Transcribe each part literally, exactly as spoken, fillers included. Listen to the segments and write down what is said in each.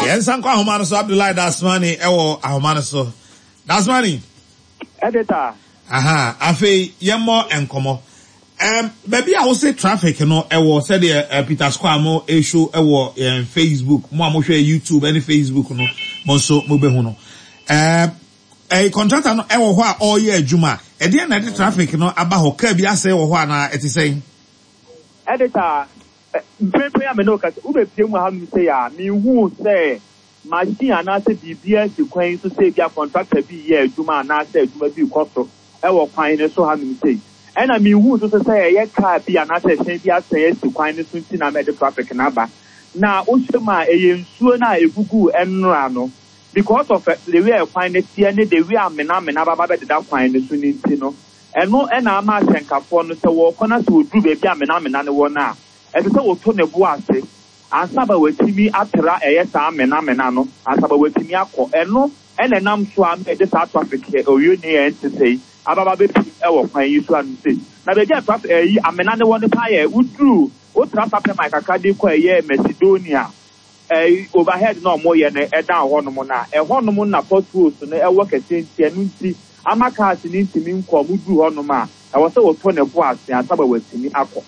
Yes, Uncle Ahomano so Abdullah Dasmani, Ewo Ahomano so. Dasmani. Editor. Aha, afe yemo enkomo. Um, baby, I will say traffic, you know, Ewo said uh, Peter Square mo issue Ewo um, Facebook, mo mo share YouTube, any Facebook, no, mo so mo be hono. Um, a contractor no Ewo ho all year Juma. E dey na the traffic, no, aba ho ka bi ase wo ho na eti say. Editor. Mpempe ya menoka ube pie mu ha mi say ya mi hu say machine ana say bibia si kwan so say bia contractor bi ye adwuma ana say adwuma bi koso e wo kwan ne so ha mi say e na mi hu so say ye car bi ana say sen bia say si kwan ne so nti na me de traffic na ba na o shema e ye nsuo na egugu enra no because of the way kwan ne tie ne the way amena amena baba be de da kwan ne so nti no eno e na ama senkafo no say wo kona so odru be bia amena amena ne wo na As I was told the boise, and Saba with me after a yes, I'm an amenano, and Saba with me ako, and no, and a num swam at the South Africa or you near to say, about our when you swam say. Now the jet traffic, I'm another one of fire, would drew, what trap up my Kakadi qua ye, Macedonia, a overhead no more than a down hormona, a hormona post rules, and a work at Saint Tianusi, Amaka, and intimate call, would do honoma. I was so told the boise, and Saba with me ako.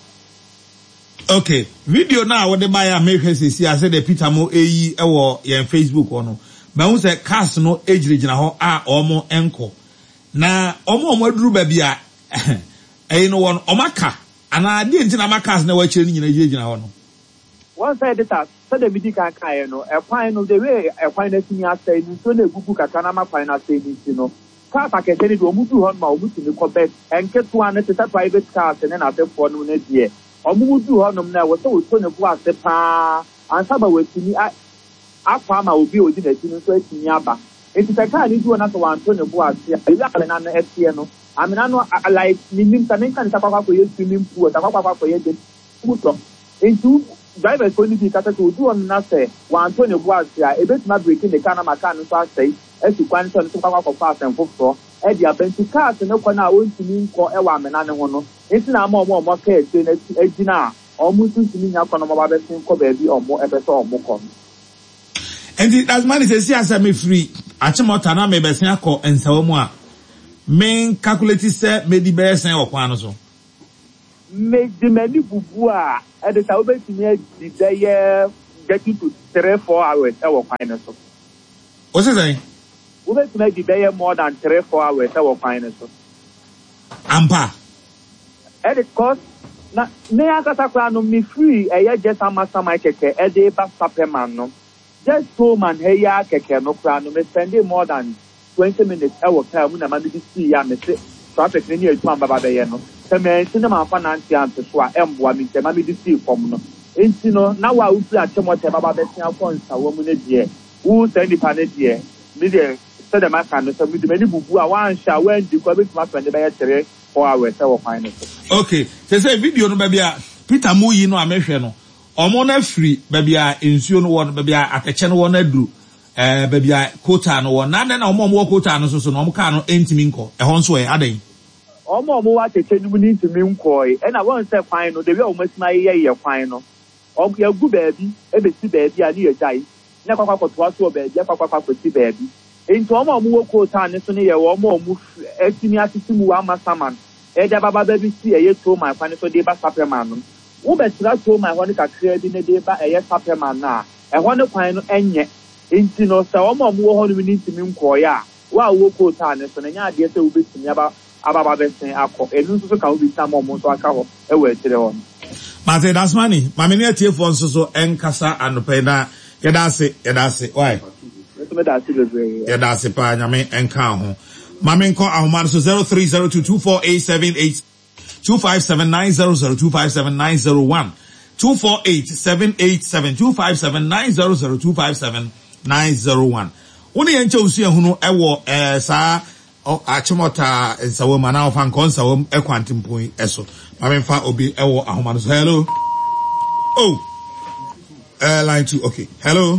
Okay, video now what the buyer make see I said the Peter Mo eyi ewo yen Facebook ono. But who say cast no age region ho a omo enko. Na omo omo duru ba bia eh no won omaka ana de nti na maka na wa chire ni nyina gyina ho no. One side that so the media kan kai no e kwan no the way e kwan na timi asai ni so na gugu kaka na makwan na asai ni no. Car packet ni do omu du ho ma omu timi ko bet enketo an te private cars na na afefo no na die. Omudu honum na wo so wo to ne bu ase pa ansaba wetini akwa ma obi odi na tinu so atini aba enti taka ni du na so wan to ne bu ase e ya kale na na etie no amina no like ni nim ta menka ni ta kwa kwa ye swimming pool ta kwa kwa ye de muto enti driver ko ni bi kata ko du on na se wan to ne bu ase a e betima break the car na maka no so ase esi kwan so so kwa kwa kwa asen fofo e dia benti car se ne kwa na o ntimi nko e wa amina ne ho no enti na ma omo omo ka ete na ejina omo tuntumi nya kono mo ba be sin ko ba bi omo e be so omo ko enti as man is see as me free achimota na me be sin akọ ensawo mu a men calculate say me di be sin okwan no so me di me ni bubu a e de ta obetimi di dey getting to three four hours e wo kwan no so o se say obetimi di dey more than three four hours e wo kwan no so ampa. And it cost na me akata kwa no me free e ye just amasa my keke e dey ba sapeman no just so man he ya keke no kwa no me spend more than twenty minutes e wo car mu na ma bi see ya me se traffic ni e twa baba be ye no se me nti na ma fa na nti ante so a emboa mi nti ma bi see form no nti no na wa utu achemote baba be sia for nsa wo mu na die wo se ni pa na die me de se de ma kan no se me de mani bubu a wan sha wan di kwa be tuma spend be ye tere four hours e wo fine. Okay, say say video no baby a Peter Muyi no amehwe no omo na free baby a ensuo no won baby a ateche no won aduru eh baby a quota no won na na omo omo quota no so so no omo ka no entimi nko e ho nso e adan omo omo wa teche no ni ntimi nko e na won say fine no the way omo sima ye ye fine no omo ya gu baby e be si baby a ni ye jai na kwakwa kwoto so baby a kwakwa kwoti baby enti omo omo wo quota ne so ne ye omo omo etimi atiti mu wa masaman e da baba baby si e ye to my fan so dey ba sapeman no wo be tira to my ho ne kakra bi ne dey ba e ye sapeman na e ho ne kwan no enye enti no se omo omo wo ho no ni ntimi nko ya wa wo quota ne so ne nya ade se wo betimi aba ababa be sen akọ enu so so ka wo bi tam omo so aka ho e we tire ho Mate that's money mama ne tie fo nso so enkasa anope na ye da se ye da se why me da se bebre ye da se pa nyame enka ho mama nko ahoma so zero three zero two two four eight seven eight two five seven nine zero zero two five seven nine zero one two four eight seven eight seven two five seven nine zero zero two five seven nine zero one Oni yenche usu ehunu ewo eh sa achimota nsawo mana ofa nko nsawo ekwantimpon eso mamemfa obi ewo ahoma no hello oh uh, line two okay hello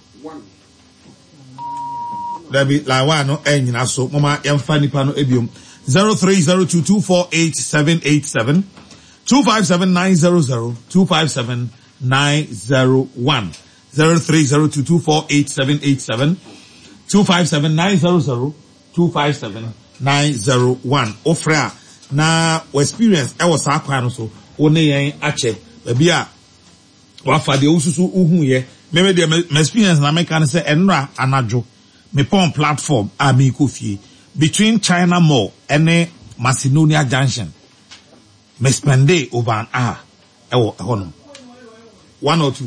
Debbie line one no enyina so mama yemfa nipa no ebiom zero three zero two two four eight seven eight seven two five seven nine zero zero two five seven nine zero one zero three zero two two four eight seven eight seven two five seven nine zero zero two five seven nine zero one. Ofra na experience e was akwa no so one yen ache baby a wa fa de ususu uhu ye me de me experience na me kan say enra anajo me pon platform a me ko fie between China Mall and Macedonia Junction me spend day over an hour e wo hono one or two.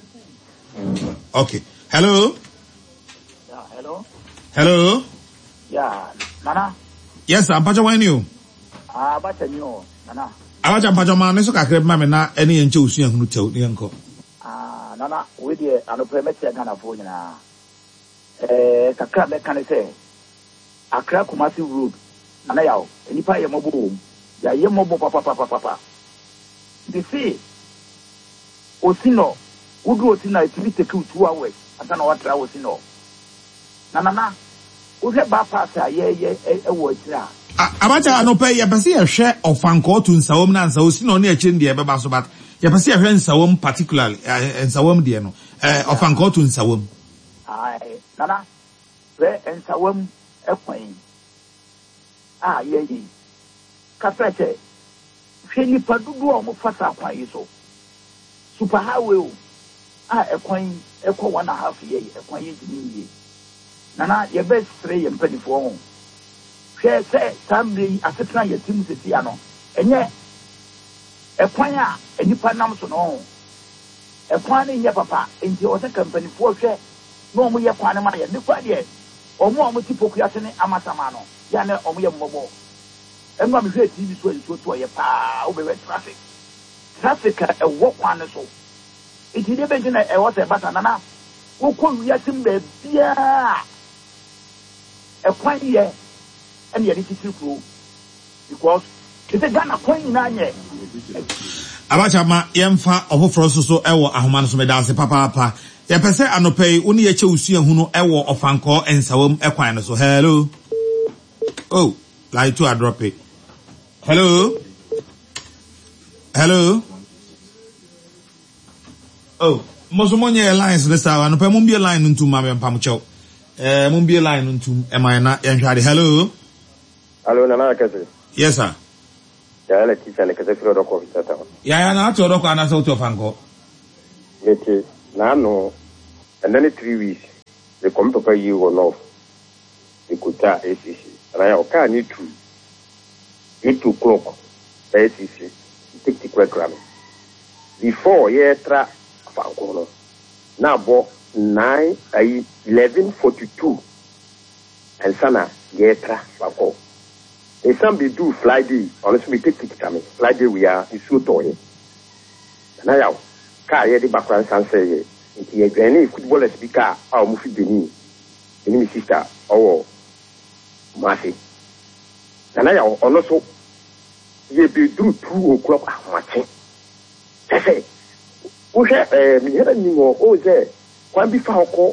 Okay, hello. Yeah, hello. Hello. Yeah, Nana. Yes, I'm Pacha wine you. Ah, Pacha you, Nana. I want Pacha man, so kakre mama na any enche usu yan hunu tew ni yanko. Ah, Nana, we dey ano permit Ghana for na. Eh, kakra me kan say. Accra Kumasi Road. Nana yawo, enipa ye mobo. Ya ye mobo papa papa papa. They say Osino, Udu Osino it will take you two hours. I don't know what I was Osino. Nana. We have bypass ye ye e wo tira. Abacha anope ye pese ye hwe ofanko to nsawom na nsawo si no na eche ndie beba so bat ye pese ye hwe nsawom particularly nsawom de no eh ofanko to nsawom. Ai nana we nsawom ekwan ah ye yi kafache hwe nipa dudu o mo fata kwan yi so super highway o ah ekwan ekọ one and a half ye ekwan yi dini ye nana ye best three ye mpedi fo ho hwe se sambi asetna ye tim sisi ano enye ekwan a enipa nam so no ekwan ni ye papa enti o se company fo hwe no mo ye kwan ma ye ne kwa de o mo o mo tipo kuase ne amasama no ya ne o mo ye mmobo enwa me hwe T V so so to ye pa o be traffic traffic e wo kwan so enti de be na e wo se bata nana wo ko wiase mbe bia ekwan ye and yet it is true because it's a Ghana coin na nye Abacha ma yemfa ofoforo so so ewo ahoma no so me dance papa papa ye pese anopei woni ye che usu ehu no ewo ofanko ensawom ekwan no so hello oh like to drop it hello hello oh mozomonye lines this hour anopei mo mbie line ntu ma me pam chew eh mo mbie line ntu e man na yenhwade hello. Hello, Nana Kese. Yes, sir. Yeah, let's see. I can feel the coffee. Yeah, yeah, na to do kwa na so to fanko. Mete, na no. And then three weeks, they come to pay you or no. They could tell A C C. And I can't need to. Eight o'clock, A C C. Take the quick gram. Before yeah, tra fanko no. Now, bo nine, eleven forty-two. And sana yeah, tra fanko. And some be do Friday, honestly, we take it coming. Friday we are in so toy. Now, car the background and say, if any football speaker, our movie Beni, any sister, or Marcy. And now, also, ye be do two o'clock at matching. I say, we have a million more, oh, there, one before call,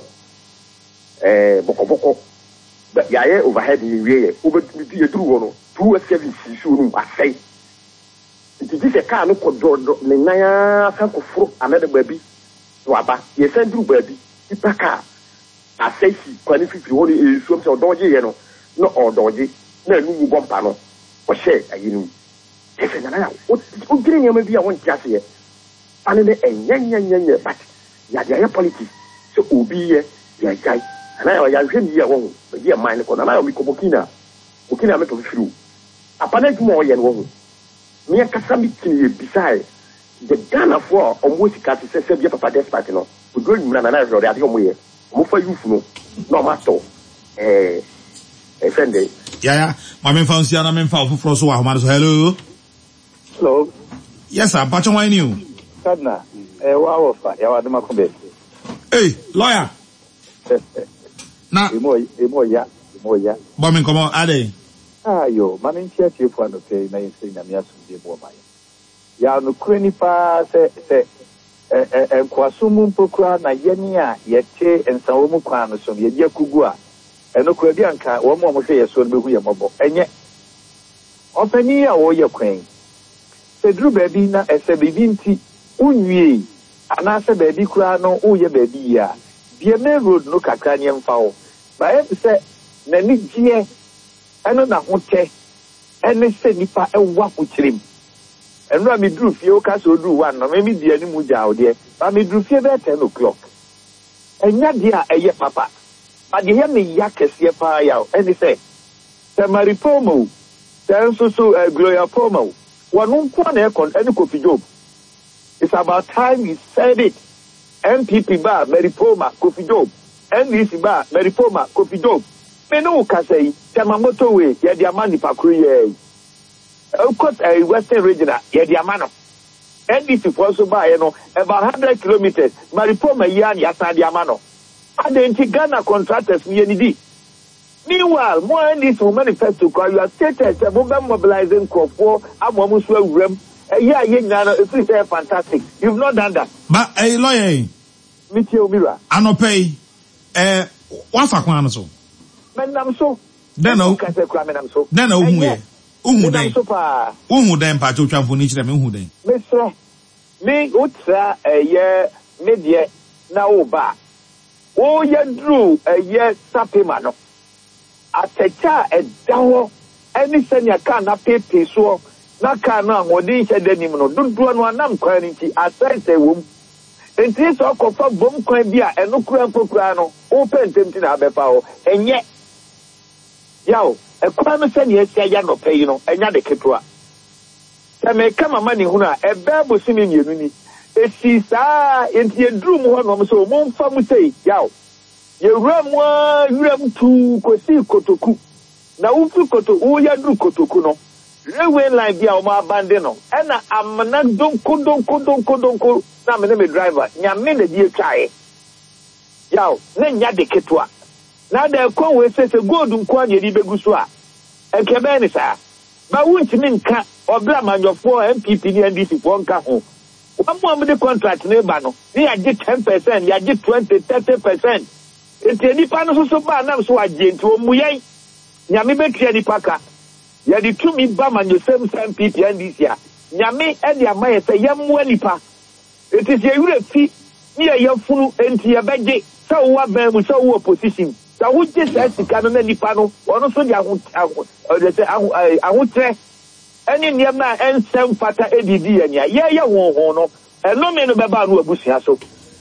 eh, Boko Boko. But yeah, overhead in the way, over to the two two seven soon. I say, it is a car no could do the Naya Sanko Fro, another baby. Waba, yes, and do baby. It's a car. I say, she qualifies only is some sort of dodgy, you know, no or dodgy, no new bomb panel, or share, you know. Yes, and I what getting you maybe I want just here. And then a young, young, young, but Yaya politics. So, Ubi, yeah, guy. And I am here, one, but dear mine, and I will be Bokina. Bokina make of through. A panic more than one. Near Kasami, beside the Ghana for on which cat is a Serbia Papa Despot, no. We go in and I know that you're way. Move for you, no matter. Eh, a friend. Yeah, yeah. My men found Siana men found for Froso. Hello. Hello. Yes, sir. Pacha wine you. Sadna. Eh, wow, ya waduma kumbe. Hey, lawyer. Na Imo imo ya imo ya. Ba men komo ade. Ah yo, mami ntia tie fu ano pe na yesi na mia sumbe bo ma ya. Ya no kreni pa se se eh eh kwasumu mpokura na yeni a yete ensawo mu kwa no so ye dia kugu a. Eno kwa bi anka wo mo mo hwe yeso no behu ye mobo. Enye. Opani a wo ye kwen. Se dru ba bi na ese bibi nti unwie. anase baby kura no uye baby ya the main road no kakra nye mfa ba e se na ni gie eno na hote ene se nipa ewa kuchirim enra mi dru fie o ka so dru one no me di ani mu ja o de ba mi dru fie be ten o'clock enya dia eye papa ba de he me ya kese pa ya ene se Tamari Pomo then so so uh, Gloria Pomo one unko na e kon ene Kofi Job. It's about time he said it. M P P bar Mary Poma Kofi Job N D C bar Mary Poma Kofi Job me no ka say Tamamoto we ye dia mani pakru ye of course a western regional ye dia mano N D C for so bar you know about one hundred kilometers Mary Poma yan ya sa dia mano adenti Ghana contractors ni ni meanwhile more N D C will manifesto because you are stated to mobilizing crop for amomu so awuram. Yeah, yeah, it's fantastic. You've not done that. But a lawyer, Michio Mira, I no pay. Eh, what's a quan so? Men, I'm so. Then, oh, I'm so. Then, oh, who then? So far, who then, Pacho Champhonic, them who then? Mister, me, Utsa, a year, media, now ba. Oh, ya drew a year, sapimano. A techa, a down, any senior can't pay peso. Na kana ngodi che denim no dodo no anam kwan nti asese wom enti so kofa bom kwan bia eno kura mpokura no o pentemti na abefa ho enye yawo e kwan no se ne esia ya no pay no enya de ketoa se me kama mani hu na e bebo simi mienu ni esi saa enti edrum ho no so mo mfa mu sei yawo ye wram wa wram tu kosi kotoku na ufi koto wo ya dru kotoku no railway line bia o ma abandon no e na amana donko donko donko donko na me me driver nyame na die twae yaw na nya de ketwa na da kon we se se gold nko anya di beguso a e kebe ni sa ba wuntimi nka obla manyofo M P P ni N D C fo nka ho one more the contract ne ba no ni ya get ten percent ya get twenty thirty percent enti nipa no so so ba na so agye enti o muyen nyame betia nipa ka ya di tumi ba man yo same same P P N D C a nyame e dia maye se yamwa nipa enti se yure fi ni ya yafunu enti ya beje sa wo ba mu sa wo opposition sa wo je sa sika no na nipa no ono so dia ho o de se ahu ahu tre eni niema ensem fata edidi ya nya ye ye ho ho no eno me no be ba no abusia so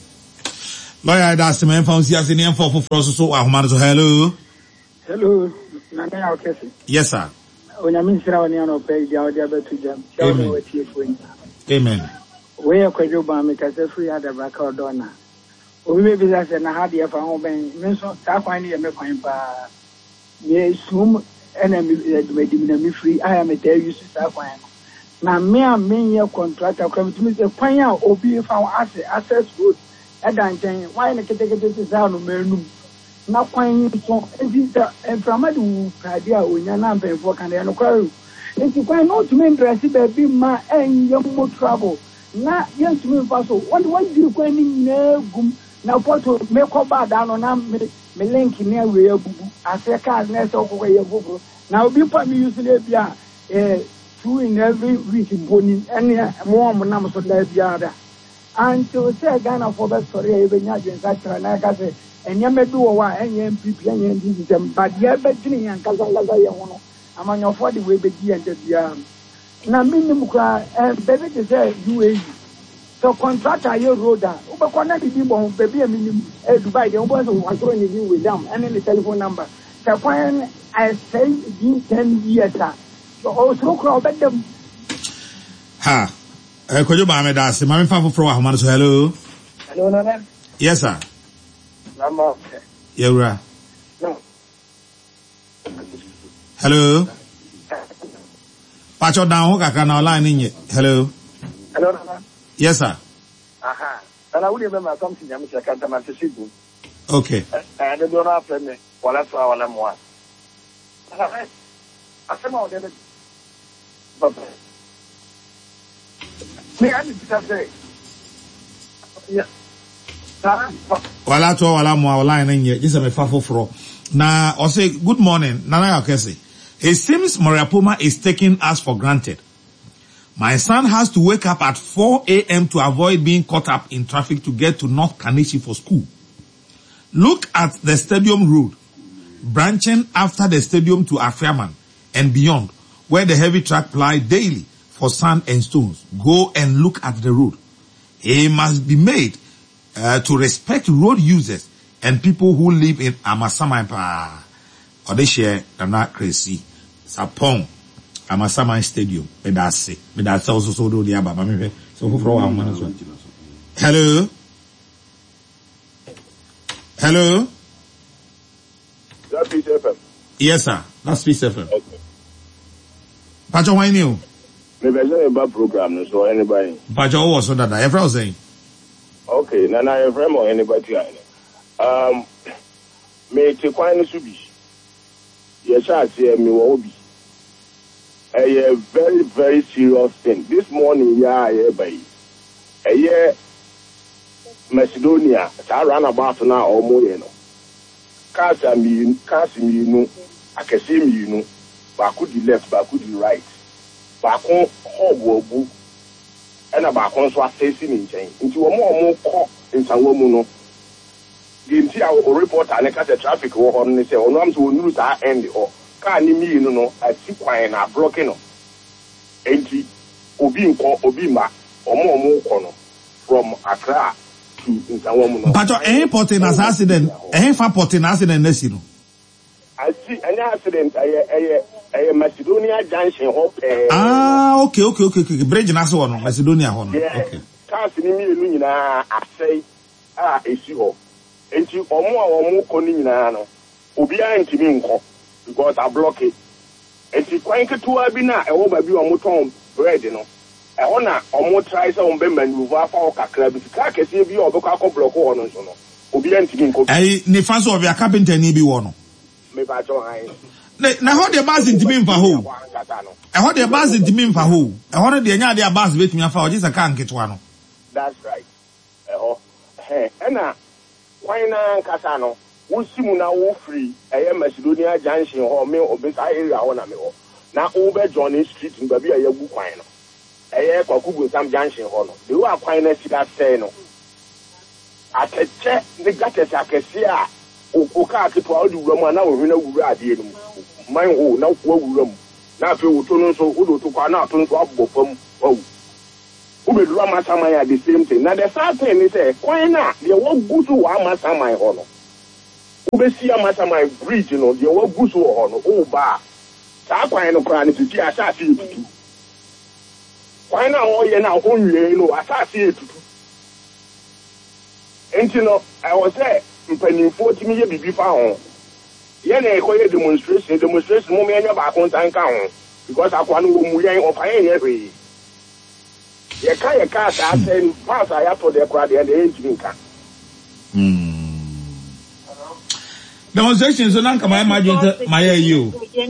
lawyer that's the man found see as in for for so ahoma so hello hello nana ya okesi yes sir onyame nsira woni ano pe dia odi abetu jam amen amen we akwadwo ba me kase free adabra ka odona obi be bi say na ha de fa ho ben me so ta kwan ne ye me kwan pa me sum ena me di me na me free I am there use ta kwan na me a me ye contractor kwa me say kwan a obi fa ho ase access road e dan chen why ne kete kete say za no menum na kwan so evita enframadi wu kadi a onya na mpenfo kan ya no kwaru enti kwan no to me dress baby ma enye mo trouble na yen to me faso what what do kwan ni na gum na photo me ko ba da no na me me link ni awe abubu ase card na so ko ye bubu na obi pa me use le bia eh two in every week boni ene mo mo na mo so da bia da anto se Ghana for the story e be nya dwen sa tra na ka se enye medu wo wa enye M P P enye ndi system but ye be gini yan kaza laza ye hono amanyo for the we be gi ente bia na minim kwa eh bebe te say U A E so contractor ye roader u be kona di bo bebe e minim e Dubai de u bo so wasoro ni ni William ene ni telephone number ta kwan I say di ten years so also crowd them ha eh kojo ba me da se ma me fa foforo ahoma so hello hello nana yes sir number yeah no hello Pacho down kaka na line ni hello hello nana yes sir aha ana wuli be ma something ya mse kanta ma tisibu okay eh de dona frame wala so wala mo aha asema o de baba me ani bitase yeah wala to wala mo wala nanye just me fa foforo na o say good morning nana yakese it seems Maria Poma is taking us for granted My son has to wake up at four a.m. to avoid being caught up in traffic to get to North Kanishi for school. Look at the stadium road, branching after the stadium to Afriaman and beyond, where the heavy truck ply daily for sand and stones. Go and look at the road. It must be made uh, to respect road users and people who live in Amasaman pa. Or they share, they're not crazy. Sapong. Amasaman Stadium. But that's it. But that's also so do the Abba. So who for one as well. Hello. Hello. That's Peace F M. Yes, sir. That's Peace F M. Okay. Pacho, why new? Maybe I say about program, so anybody. Pacho, what was that? Everyone was saying. Okay, now I have or anybody. Um, me te kwani subi. Yes, I say me will be. A very, very serious thing. This morning, yeah, yeah, by a year, Macedonia, I ran about now or more, you know. Casa me, Casa me, you know, I can see me, you know, but could the left, but could the right. Back on Hobo, and about on so facing in chain. Into a more more cop in San Womuno. The entire report and a traffic war on the say, or norms will lose our end or. Can you know I see quite a broken entry Obi Obi Ma or more more corner from Accra to Ntawamuno. But any porting as accident, any fan porting accident, Nessino. I see an accident, a Macedonia junction. Ah, okay, okay, okay, okay. Bridge Nassau, Macedonia. Okay. Cars in me, I say, ah, is you. And you or more or more conino. Obi anti me. Because I block it. And she quite to Abina, a over you on Muton bread, you know. I wanna or more tries on Bemba, you va for Cacrab, if you can't see you or Bocaco block on, you know. Obedient to me. I Nefaso of your carpenter, need be one. Maybe I join. Now, how the bus into me for who? I heard the bus into me for who? I wanted the other bus with me for just a can't get one. That's right. Oh, hey, Anna, why not Casano? Usimuna wo free eye Macedonia junction ho me obesa area ho na me ho na Uber Johnny Street in baby aye gu kwan no eye kwakubu sam junction ho no de wa kwan na sida say no ateche the gates akese a o ka keto a odi wura mu na wo hwe na wura ade no man ho na wo wura mu na afi wo to no so wo do to kwa na to so abbo fam wo ube dura masaman ya the same thing na the sad thing is say kwan na de wo gu so wa masaman ho no Ubesi amasa my bridge, you know, the old goose or no, oh, bar. Sakwa no crying to see assassin. Why now, you now only, you know, assassin. And you know, I was there, spending forty million be found. Yene, a demonstration, demonstration, moment back on time count, because I want to move of every. You can't cast, I said, pass, I have for the crowd and the engine can. Hmm. Demonstration so nanka my imagine my you.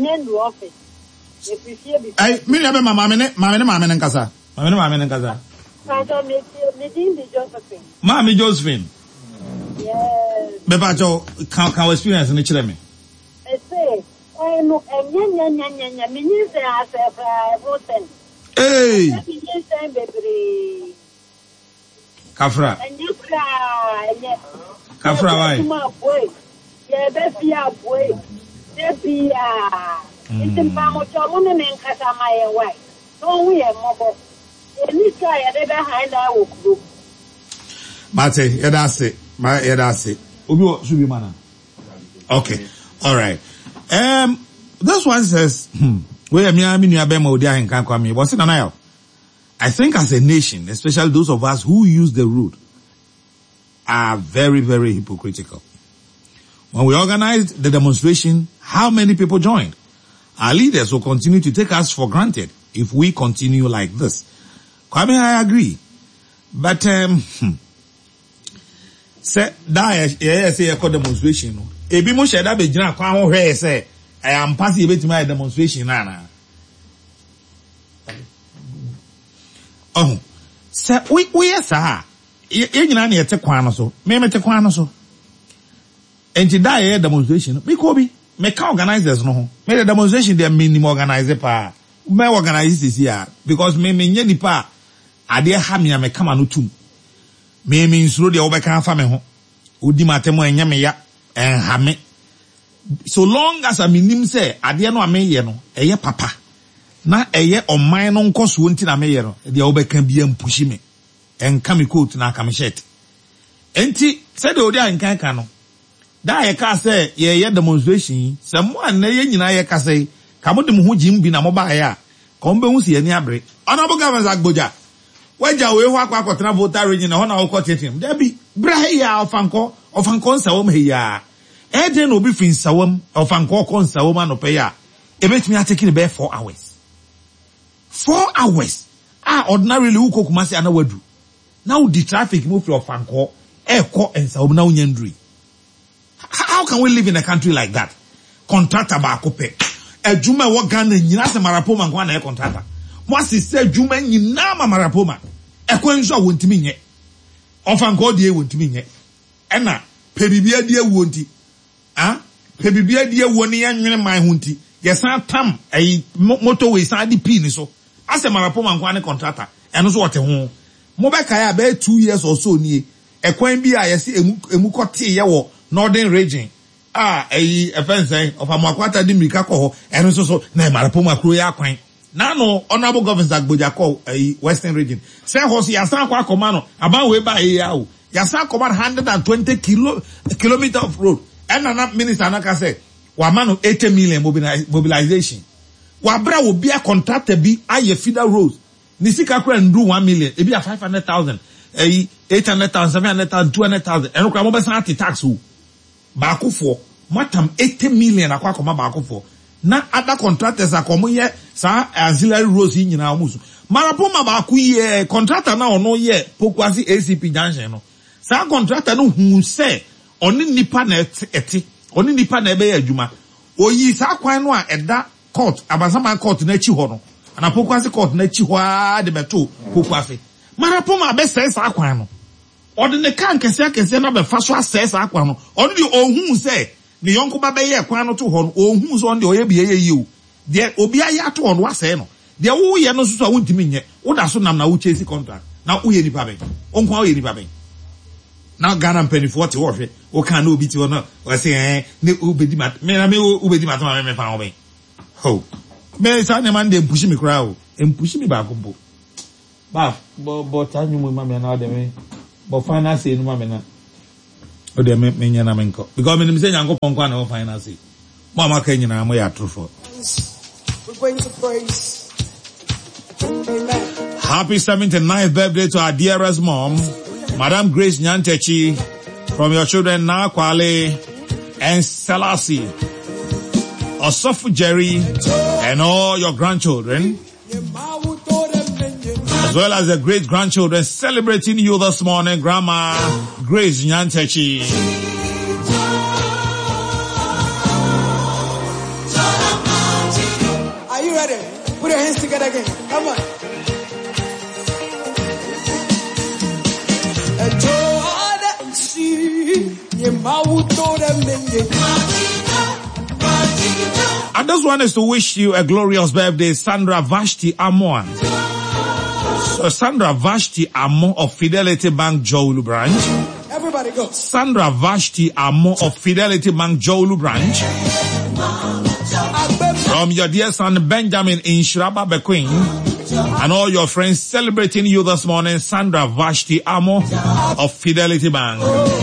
Ai me ya be mama me ne mama ne mama ne nkasa. Mama ne mama ne nkasa. Pastor me me din the Josephine. Mama Josephine. Yes. Be ba jo can can experience ni kire me. I say, I no enya nya nya nya nya me ni say asefra roten. Hey. Me ni say bebre. Kafra. Enya kra enya. Kafra why? Yeah, baby, boy. Baby, ah. It's in Pamocha, woman and Casamaya White. No, we are mobile. Any try at the behind our group. Mate, yeah, that's it. My, yeah, that's it. Ubi, should be man. Okay. All right. Um, this one says, hmm, where me, I mean, you have been more there in Kankwami. What's it now? I think as a nation, especially those of us who use the road, are very, very hypocritical. When we organized the demonstration, how many people joined? Our leaders will continue to take us for granted if we continue like this. Kwame, I agree. But, um, hmm, say, that, yeah, say, a demonstration. Ebi mo share that be jina kwa ho hwe say, I am passing a bit to my demonstration, nana. Oh, say, we, we, yes, sir. You, you know, you take one so. Me, me take one so. And to die demonstration, me Kobe, me can organizers no. Me the demonstration they minimum organize pa. me organize this here because me me nye nipa ade ha me me kama no tum me me nsuro de obeka fa me ho odi matemo enya me ya enha me so long as I nim say ade no ameye no eye papa na eye oman no nkoso nti na meye no de obeka bia mpushi me enka me coat na aka me shirt enti say de odi ankan kan no da ye ka say ye ye demonstration say mo an na ye nyina ye ka say ka mo de mo ho jim bi na mo ba ya ka mo be hu se ani abre honorable governor Agboja waja we ho akwa akotena voter region na ho na wo kotetem da bi bra ya ofanko ofanko nsawom he ya e de no bi fin sawom ofanko ko nsawom anope ya e betimi ateki be four hours four hours ah ordinarily wo kokuma se ana wadu now the traffic move from ofanko e ko nsawom na unyandri. How can we live in a country like that? Contractor ba kope ejuma wo Ghana nyina se marapoma nkwa na e contractor mo asise ejuma nyina ma marapoma ekwenso wontimi nye ofanko de wontimi nye ena pebibia de wonti ah pebibia de woni ya nwene man hunti yesan tam ai motorway san di pin so ase marapoma nkwa na contractor eno so wote ho mo be kai about two years or so nie ekwan bi a yesi emu emu kote ye wo northern region ah eh offense of amakwata di mirika ko eno so so na marapoma kro ya kwan na no honorable governor Agboja ko eh western region say house ya san kwa komano about we ba eh ya o ya san command one hundred twenty kilo kilometer of road and na minister na ka say wa mano eighty million mobilization wa bra wo bia contractor bi aye feeder roads ni sika kra ndu one million e bia five hundred thousand eh eight hundred thousand seven hundred thousand two hundred thousand eno kra mo be san tax o ba akofo matam eighty million akwa koma ba akofo na other contractors akomo ye sa auxiliary roads nyina amusu marapoma ba ku ye contractor na ono ye pokwasi A C P junction no sa contractor no hu se oni nipa na eti oni nipa na ebe adwuma oyi sa kwan no a eda court abasama court na chi ho no ana pokwasi court na chi ho a de beto pokwasi marapoma be se sa kwan no odi ne kan kese kese na be fa so ase sa kwan no odi de ohun se ni yonko ba be ye kwan no to ho no ohun so ndi oye bi ye yi o de obi aya to no ase no de wo ye no so so wontimi nye wo da so nam na wo chase contract na wo ye ni pa ben onkwa wo ye ni pa ben na Ghana penny forty wo hwe wo kan na obi ti wo no wo se eh ne obedi mat me na me obedi mat ma me fa wo ben ho me sa ne man de pushi me kra o em pushi me ba ko bo ba bo bo tanyu mo ma me na de me bo finance no ma me na o de me me nyana me nko because me say nyango ponkwa na o finance mo ma ka nyina mo ya trufo. We're going to praise. Amen. Happy seventy-ninth birthday to our dearest mom, Madam Grace Nyantechi, from your children Na Kwale and Selassie, Osofu Jerry, and all your grandchildren, as well as the great grandchildren celebrating you this morning, Grandma Grace Nyantechi. Put your hands together again. Come on. And this one is to wish you a glorious birthday, Sandra Vashti Amon. So Sandra Vashti Amon of Fidelity Bank Jowlu branch. Everybody go. Sandra Vashti Amon of Fidelity Bank Jowlu branch. From your dear son Benjamin in Shiraba Bequeen and all your friends celebrating you this morning, Sandra Vashti Amo of Fidelity Bank.